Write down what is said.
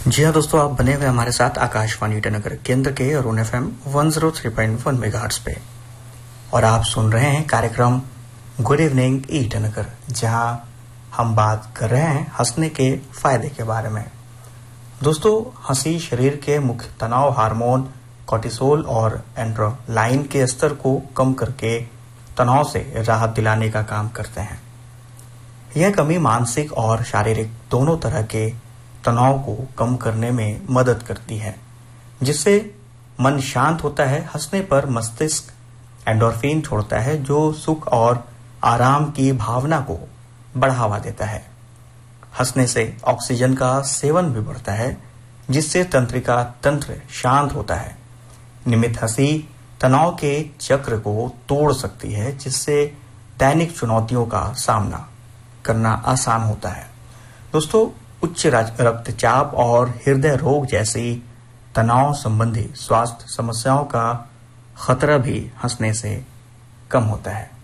जी हाँ दोस्तों, आप बने हुए हमारे साथ आकाशवाणी ईटानगर केंद्र के अरुण FM 103.1 मेगाहर्ट्ज पे और आप सुन रहे हैं कार्यक्रम गुड इवनिंग ईटानगर, जहां हम बात कर रहे हैं हंसने के फायदे के बारे में। दोस्तों, हंसी शरीर के मुख्य तनाव हार्मोन कोर्टिसोल और एड्रेनालाइन के स्तर को कम करके तनाव से राहत दिलाने का काम करते हैं। यह कमी मानसिक और शारीरिक दोनों तरह के तनाव को कम करने में मदद करती है, जिससे मन शांत होता है। हंसने पर मस्तिष्क एंडोर्फिन छोड़ता है, जो सुख और आराम की भावना को बढ़ावा देता है। हंसने से ऑक्सीजन का सेवन भी बढ़ता है, जिससे तंत्रिका तंत्र शांत होता है। नियमित हंसी तनाव के चक्र को तोड़ सकती है, जिससे दैनिक चुनौतियों का सामना करना आसान होता है। दोस्तों, उच्च रक्तचाप और हृदय रोग जैसी तनाव संबंधी स्वास्थ्य समस्याओं का खतरा भी हंसने से कम होता है।